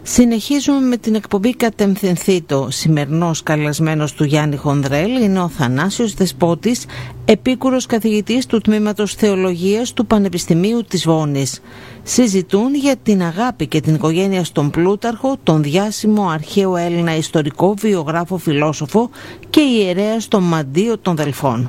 Συνεχίζουμε με την εκπομπή Κατευθυνθήτω. Σημερινός καλεσμένος του Γιάννη Χονδρέλ είναι ο Θανάσιος Δεσπότης, επίκουρος καθηγητής του Τμήματος Θεολογίας του Πανεπιστημίου της Βόνης. Συζητούν για την αγάπη και την οικογένεια στον Πλούταρχο, τον διάσημο αρχαίο Έλληνα ιστορικό, βιογράφο, φιλόσοφο και ιερέα στο Μαντίο των Δελφών.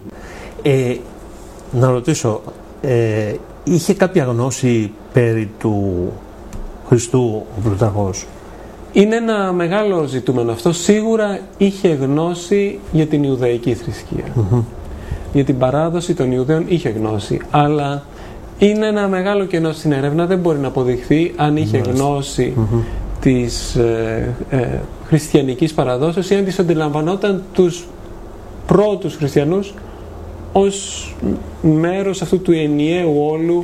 Να ρωτήσω, είχε κάποια γνώση περί του Χριστού ο Πλούταρχος? Είναι ένα μεγάλο ζητούμενο αυτό. Σίγουρα είχε γνώση για την Ιουδαϊκή θρησκεία. Για την παράδοση των Ιουδαίων είχε γνώση. Αλλά είναι ένα μεγάλο κενό στην έρευνα. Δεν μπορεί να αποδειχθεί αν είχε γνώση της χριστιανικής παραδόσεως ή αν της αντιλαμβανόταν τους πρώτους χριστιανούς ως μέρος αυτού του ενιαίου όλου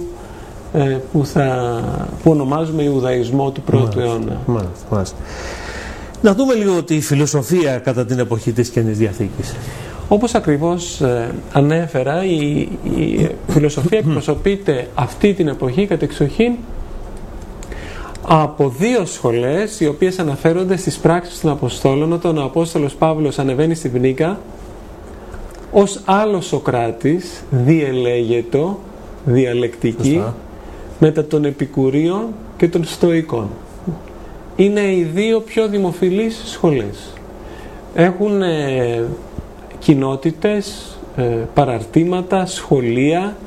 που ονομάζουμε Ιουδαϊσμό του πρώτου αιώνα. Μάλιστα. Να δούμε λίγο τη φιλοσοφία κατά την εποχή της Καινής Διαθήκης. Όπως ακριβώς ανέφερα, η φιλοσοφία εκπροσωπείται αυτή την εποχή κατεξοχήν από δύο σχολές, οι οποίες αναφέρονται στις πράξεις των Αποστόλων, όταν ο Απόστολος Παύλος ανεβαίνει στην Πνίκα ως άλλος Σωκράτης, διελέγετο, διαλεκτική, μετά των Επικουρίων και των Στοικών. Είναι οι δύο πιο δημοφιλείς σχολές. Έχουν κοινότητες, παραρτήματα, σχολεία